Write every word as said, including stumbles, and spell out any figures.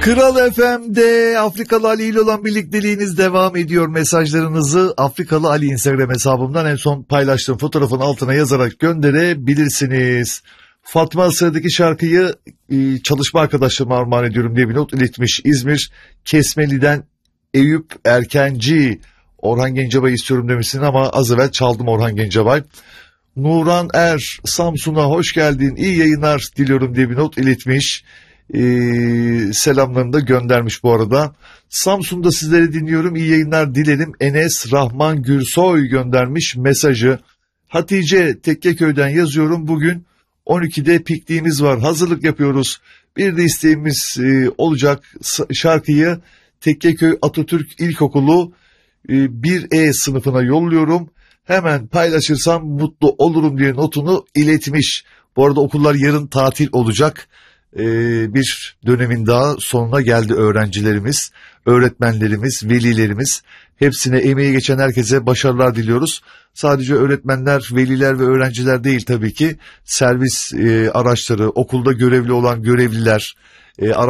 Kral F M'de Afrikalı Ali ile olan birlikteliğiniz devam ediyor. Mesajlarınızı Afrikalı Ali Instagram hesabımdan en son paylaştığım fotoğrafın altına yazarak gönderebilirsiniz. Fatma sıradaki şarkıyı çalışma arkadaşlarıma armağan ediyorum diye bir not iletmiş. İzmir Kesmeli'den Eyüp Erkenci. Orhan Gencebay istiyorum demişsin ama az evvel çaldım Orhan Gencebay. Nuran Er Samsun'a hoş geldin, iyi yayınlar diliyorum diye bir not iletmiş. Ee, selamlarını da göndermiş bu arada. Samsun'da sizleri dinliyorum, iyi yayınlar dilerim. Enes Rahman Gürsoy göndermiş mesajı. Hatice Tekkeköy'den yazıyorum, bugün on ikide pikniğimiz var, hazırlık yapıyoruz. Bir de isteğimiz e, olacak, şarkıyı Tekkeköy Atatürk İlkokulu e, bir E sınıfına yolluyorum. Hemen paylaşırsam mutlu olurum diye notunu iletmiş. Bu arada okullar yarın tatil olacak. Ee, bir dönemin daha sonuna geldi öğrencilerimiz, öğretmenlerimiz, velilerimiz. Hepsine emeği geçen herkese başarılar diliyoruz. Sadece öğretmenler, veliler ve öğrenciler değil tabii ki. Servis e, araçları, okulda görevli olan görevliler, e,